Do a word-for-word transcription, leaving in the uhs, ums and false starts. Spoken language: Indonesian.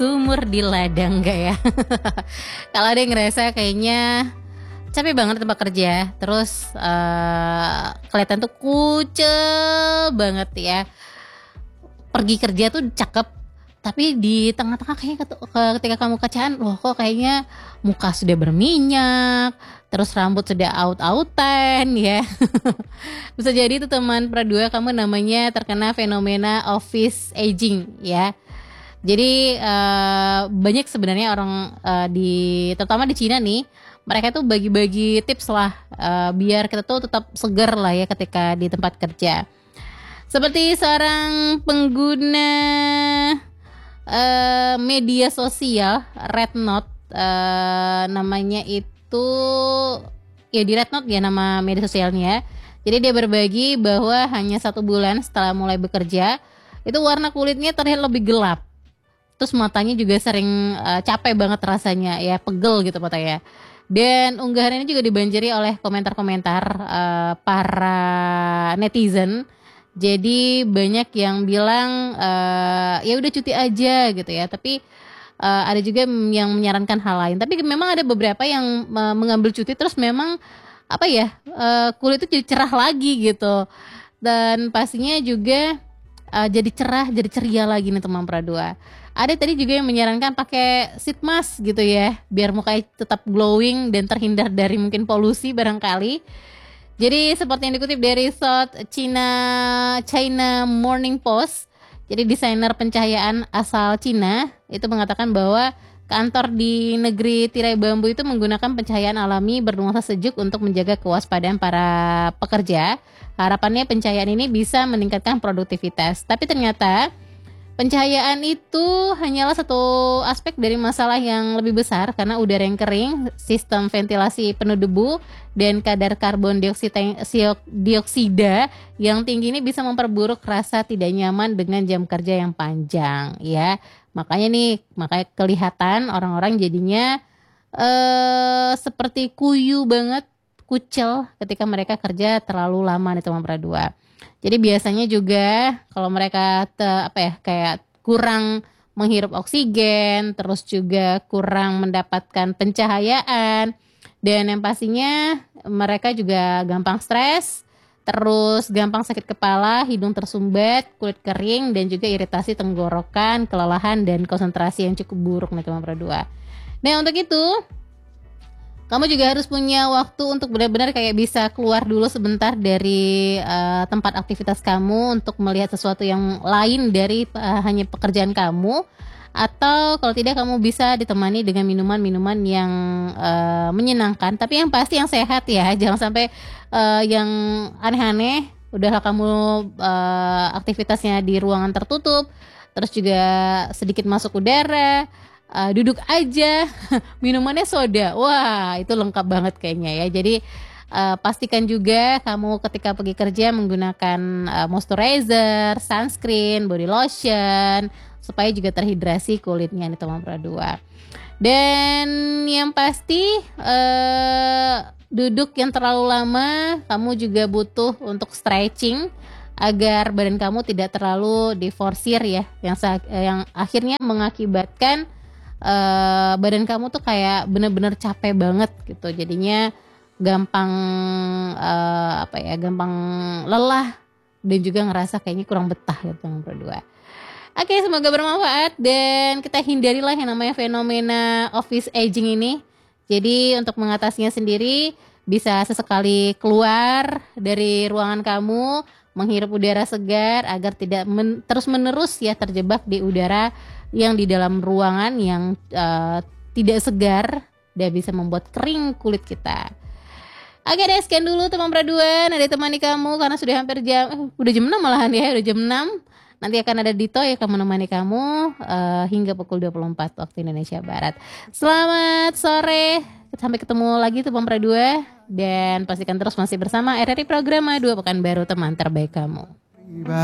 sumur di ladang nggak ya? Kalau ada yang ngerasa kayaknya capek banget tempat kerja, terus uh, kelihatan tuh kucel banget ya. Pergi kerja tuh cakep, tapi di tengah-tengah kayaknya ketika kamu kacaan, loh kok kayaknya muka sudah berminyak, terus rambut sudah aut-autan ya. Bisa jadi itu teman perdua kamu namanya terkena fenomena office aging ya. Jadi uh, banyak sebenarnya orang uh, di terutama di Cina nih, mereka tuh bagi-bagi tips lah uh, biar kita tuh tetap segar lah ya ketika di tempat kerja. Seperti seorang pengguna uh, media sosial Red Note, uh, namanya itu ya di Red Note ya nama media sosialnya. Jadi dia berbagi bahwa hanya satu bulan setelah mulai bekerja itu warna kulitnya terlihat lebih gelap. Terus matanya juga sering uh, capek banget rasanya ya, pegel gitu matanya. Dan unggahan ini juga dibanjiri oleh komentar-komentar uh, para netizen. Jadi banyak yang bilang uh, ya udah cuti aja gitu ya. Tapi uh, ada juga yang menyarankan hal lain. Tapi memang ada beberapa yang uh, mengambil cuti terus memang apa ya uh, kulit itu jadi cerah lagi gitu. Dan pastinya juga uh, jadi cerah, jadi ceria lagi nih teman Pradua. Ada tadi juga yang menyarankan pakai sheet mask gitu ya, biar mukanya tetap glowing dan terhindar dari mungkin polusi barangkali. Jadi seperti yang dikutip dari South China China Morning Post, jadi desainer pencahayaan asal Cina itu mengatakan bahwa kantor di negeri tirai bambu itu menggunakan pencahayaan alami bernuansa sejuk untuk menjaga kewaspadaan para pekerja. Harapannya pencahayaan ini bisa meningkatkan produktivitas. Tapi ternyata pencahayaan itu hanyalah satu aspek dari masalah yang lebih besar karena udara yang kering, sistem ventilasi penuh debu, dan kadar karbon dioksida, dioksida yang tinggi ini bisa memperburuk rasa tidak nyaman dengan jam kerja yang panjang ya. Makanya nih, makanya kelihatan orang-orang jadinya eh, seperti kuyu banget, kucel ketika mereka kerja terlalu lama nih teman Pradua. Jadi biasanya juga kalau mereka te, apa ya kayak kurang menghirup oksigen, terus juga kurang mendapatkan pencahayaan, dan yang pastinya mereka juga gampang stres, terus gampang sakit kepala, hidung tersumbat, kulit kering, dan juga iritasi tenggorokan, kelelahan, dan konsentrasi yang cukup buruk nih teman Pradua. Nah untuk itu kamu juga harus punya waktu untuk benar-benar kayak bisa keluar dulu sebentar dari uh, tempat aktivitas kamu untuk melihat sesuatu yang lain dari uh, hanya pekerjaan kamu. Atau kalau tidak kamu bisa ditemani dengan minuman-minuman yang uh, menyenangkan. Tapi yang pasti yang sehat ya, jangan sampai uh, yang aneh-aneh. Udahlah kamu uh, aktivitasnya di ruangan tertutup, terus juga sedikit masuk udara. Uh, duduk aja, minumannya soda, wah itu lengkap banget kayaknya ya. Jadi uh, pastikan juga kamu ketika pergi kerja menggunakan uh, moisturizer, sunscreen, body lotion, supaya juga terhidrasi kulitnya nih teman Pradua. Dan yang pasti uh, duduk yang terlalu lama, kamu juga butuh untuk stretching agar badan kamu tidak terlalu diforsir ya, yang yang akhirnya mengakibatkan Uh, badan kamu tuh kayak bener-bener capek banget gitu, jadinya gampang uh, apa ya gampang lelah dan juga ngerasa kayaknya kurang betah gitu yang berdua. Oke, semoga bermanfaat dan kita hindarilah yang namanya fenomena office aging ini. Jadi untuk mengatasinya sendiri bisa sesekali keluar dari ruangan kamu, menghirup udara segar agar tidak men- terus menerus ya terjebak di udara yang di dalam ruangan yang uh, tidak segar dan bisa membuat kering kulit kita. Oke deh, sekian dulu teman Pradua. Nanti temani kamu karena sudah hampir jam eh, udah jam enam malahan ya, udah jam enam. Nanti akan ada Dito yang akan menemani kamu uh, hingga pukul dua puluh empat waktu Indonesia Barat. Selamat sore, sampai ketemu lagi teman Pradua, dan pastikan terus masih bersama R R I Programa dua Pekanbaru, teman terbaik kamu.